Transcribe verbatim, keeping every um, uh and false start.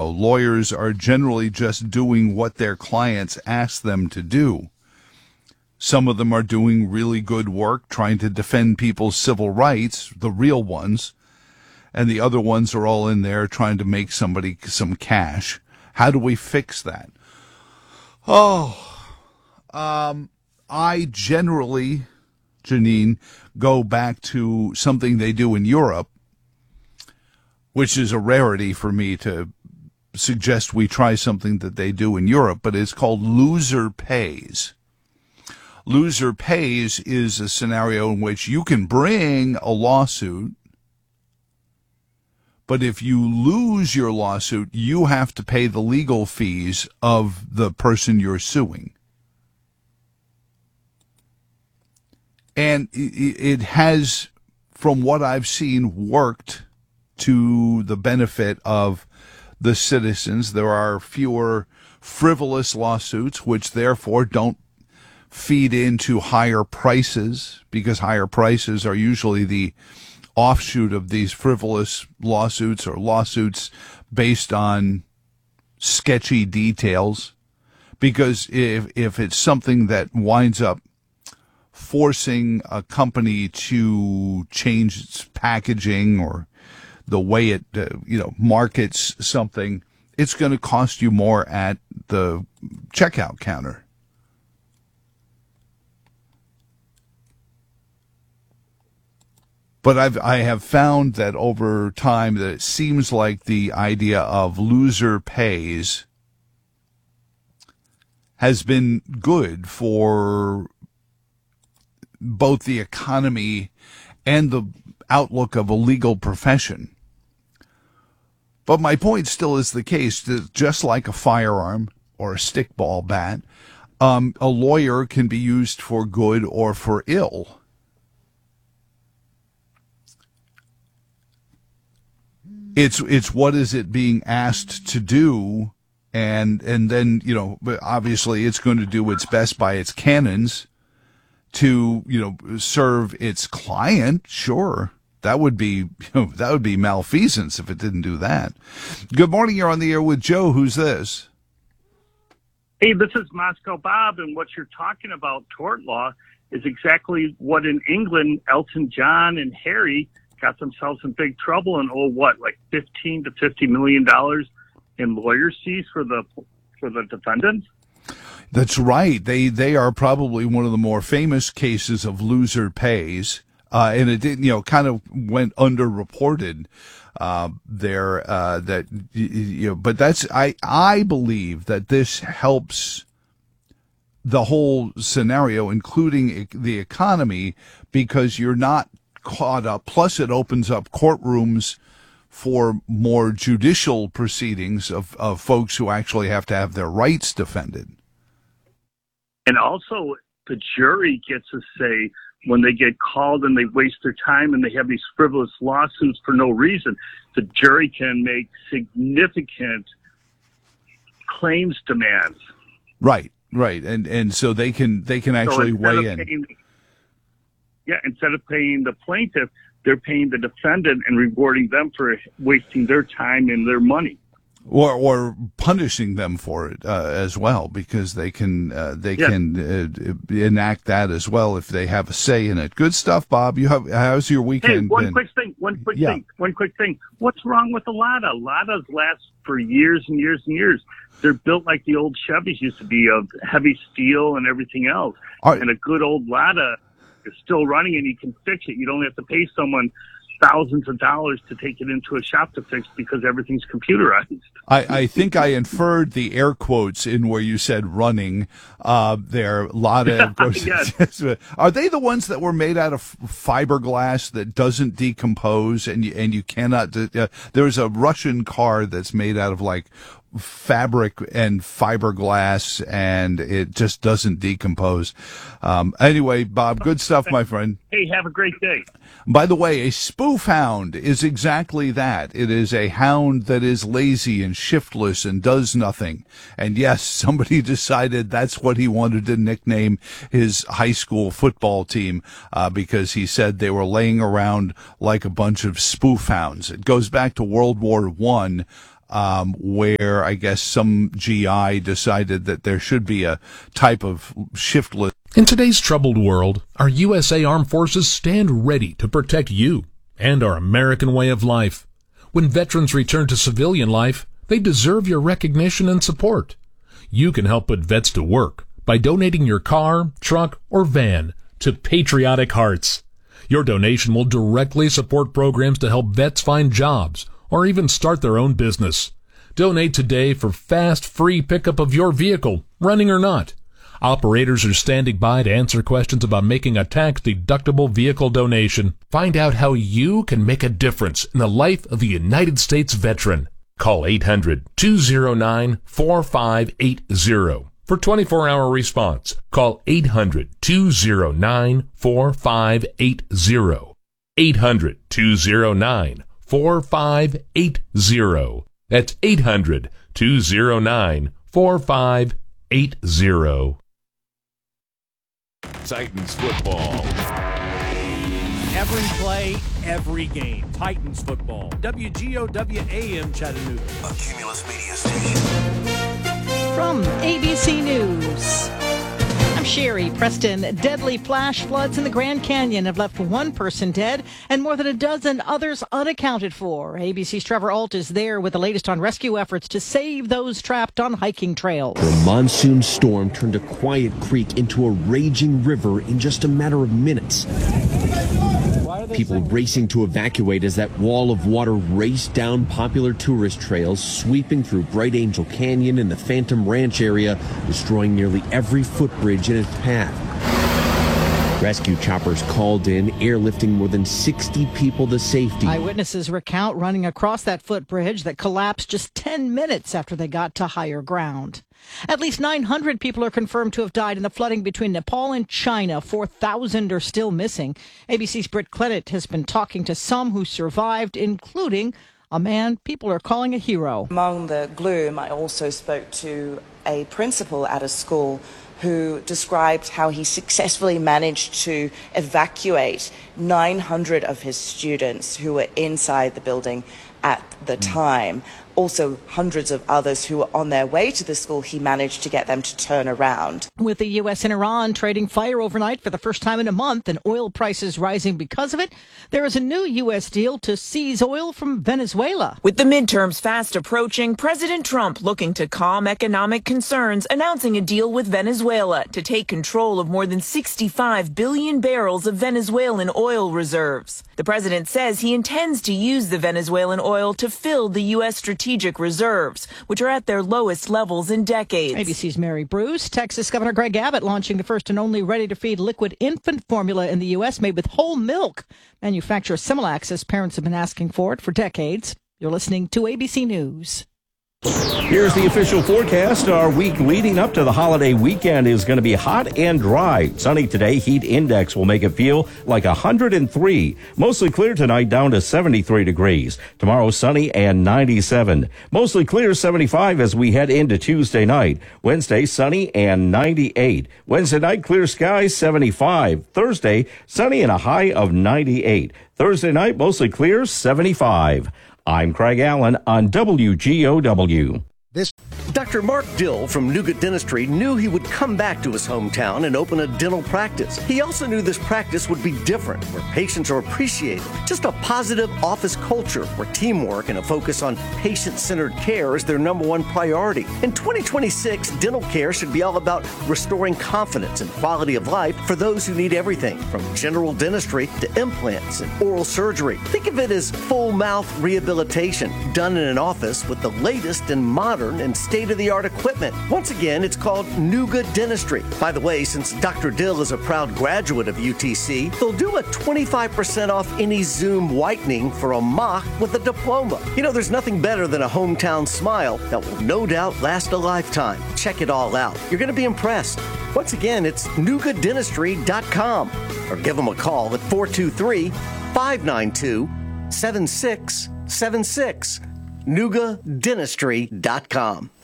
know, lawyers are generally just doing what their clients ask them to do. Some of them are doing really good work trying to defend people's civil rights, the real ones, and the other ones are all in there trying to make somebody some cash. How do we fix that? Oh, um, I generally, Janine, go back to something they do in Europe, which is a rarity for me to suggest we try something that they do in Europe, but it's called loser pays. Loser pays is a scenario in which you can bring a lawsuit, but if you lose your lawsuit, you have to pay the legal fees of the person you're suing. And it has, from what I've seen, worked to the benefit of the citizens. There are fewer frivolous lawsuits, which therefore don't feed into higher prices, because higher prices are usually the offshoot of these frivolous lawsuits or lawsuits based on sketchy details. Because if if it's something that winds up forcing a company to change its packaging or the way it uh, you know markets something, it's going to cost you more at the checkout counter. But I've I have found that over time that it seems like the idea of loser pays has been good for both the economy and the outlook of a legal profession. But my point still is the case that just like a firearm or a stickball bat, um, a lawyer can be used for good or for ill. It's it's what is it being asked to do, and and then, you know, obviously it's going to do its best by its canons to, you know, serve its client. Sure, that would be, you know, that would be malfeasance if it didn't do that. Good morning. You're on the air with Joe. Who's this? Hey, this is Moscow Bob, and what you're talking about, tort law, is exactly what in England Elton John and Harry got themselves in big trouble and owe what, like fifteen to fifty million dollars in lawyers' fees for the for the defendants. That's right. They they are probably one of the more famous cases of loser pays, uh, and it didn't, you know, kind of went underreported uh, there. Uh, that you know, but that's I I believe that this helps the whole scenario, including the economy, because you're not caught up. Plus, it opens up courtrooms for more judicial proceedings of, of folks who actually have to have their rights defended. And also, the jury gets a say when they get called and they waste their time and they have these frivolous lawsuits for no reason. The jury can make significant claims demands. Right, right, and and so they can they can actually so weigh in. Paying, yeah, instead of paying the plaintiff, they're paying the defendant and rewarding them for wasting their time and their money. Or, or punishing them for it uh, as well, because they can uh, they yeah. can uh, enact that as well if they have a say in it. Good stuff, Bob. You have how's your weekend Hey, one been? quick thing. One quick yeah. thing. One quick thing. What's wrong with the Lada? Ladas last for years and years and years. They're built like the old Chevys used to be, of heavy steel and everything else. Are, and a good old Lada is still running, and you can fix it. You don't have to pay someone thousands of dollars to take it into a shop to fix because everything's computerized. I, I think I inferred the air quotes in where you said running uh, there. Lada, of course. Yes. Are they the ones that were made out of fiberglass that doesn't decompose and you, and you cannot? Uh, there's a Russian car that's made out of like fabric and fiberglass, and it just doesn't decompose. Um, anyway, Bob, good stuff, my friend. Hey, have a great day. By the way, a spoof hound is exactly that. It is a hound that is lazy and shiftless and does nothing. And yes, somebody decided that's what he wanted to nickname his high school football team, uh, because he said they were laying around like a bunch of spoof hounds. It goes back to World War One. um, where I guess some G I decided that there should be a type of shiftless. In today's troubled world, our U S A Armed Forces stand ready to protect you and our American way of life. When veterans return to civilian life, they deserve your recognition and support. You can help put vets to work by donating your car, truck, or van to Patriotic Hearts. Your donation will directly support programs to help vets find jobs or even start their own business. Donate today for fast, free pickup of your vehicle, running or not. Operators are standing by to answer questions about making a tax-deductible vehicle donation. Find out how you can make a difference in the life of a United States veteran. Call eight hundred, two oh nine, four five eight oh. For twenty-four hour response, call eight hundred, two oh nine, four five eight oh. eight hundred, two oh nine, four five eight oh. That's eight hundred, two oh nine, four five eight oh. Titans football. Every play, every game. Titans football. W G O W A M Chattanooga. A Cumulus Media Station. From A B C News, I'm Sherry Preston. Deadly flash floods in the Grand Canyon have left one person dead and more than a dozen others unaccounted for. A B C's Trevor Ault is there with the latest on rescue efforts to save those trapped on hiking trails. The monsoon storm turned a quiet creek into a raging river in just a matter of minutes. People racing to evacuate as that wall of water raced down popular tourist trails, sweeping through Bright Angel Canyon and the Phantom Ranch area, destroying nearly every footbridge in its path. Rescue choppers called in, airlifting more than sixty people to safety. Eyewitnesses recount running across that footbridge that collapsed just ten minutes after they got to higher ground. At least nine hundred people are confirmed to have died in the flooding between Nepal and China. four thousand are still missing. A B C's Britt Clennett has been talking to some who survived, including a man people are calling a hero. Among the gloom, I also spoke to a principal at a school who described how he successfully managed to evacuate nine hundred of his students who were inside the building at the time. Also, hundreds of others who were on their way to the school, he managed to get them to turn around. With the U S and Iran trading fire overnight for the first time in a month and oil prices rising because of it, there is a new U S deal to seize oil from Venezuela. With the midterms fast approaching, President Trump looking to calm economic concerns, announcing a deal with Venezuela to take control of more than sixty-five billion barrels of Venezuelan oil reserves. The president says he intends to use the Venezuelan oil to fill the U S strategic Strategic reserves, which are at their lowest levels in decades. A B C's Mary Bruce. Texas Governor Greg Abbott launching the first and only ready-to-feed liquid infant formula in the U S made with whole milk. Manufacturer Similac says parents have been asking for it for decades. You're listening to A B C News. Here's the official forecast. Our week leading up to the holiday weekend is going to be hot and dry. Sunny today. Heat index will make it feel like one hundred three. Mostly clear tonight, down to seventy-three degrees. Tomorrow, sunny and ninety-seven. Mostly clear, seventy-five as we head into Tuesday night. Wednesday, sunny and ninety-eight. Wednesday night, clear skies, seventy-five. Thursday, sunny and a high of ninety-eight. Thursday night, mostly clear, seventy-five. I'm Craig Allen on W G O W. This Doctor Mark Dill from Nougat Dentistry knew he would come back to his hometown and open a dental practice. He also knew this practice would be different, where patients are appreciated. Just a positive office culture where teamwork and a focus on patient-centered care is their number one priority. In twenty twenty-six, dental care should be all about restoring confidence and quality of life for those who need everything from general dentistry to implants and oral surgery. Think of it as full mouth rehabilitation done in an office with the latest and modern and state-of-the-art equipment. Once again, it's called Nougat Dentistry. By the way, since Doctor Dill is a proud graduate of U T C, they'll do a twenty-five percent off any Zoom whitening for a mock with a diploma. You know, there's nothing better than a hometown smile that will no doubt last a lifetime. Check it all out. You're going to be impressed. Once again, it's nougat dentistry dot com or give them a call at four two three, five nine two, seven six seven six. nougat dentistry dot com.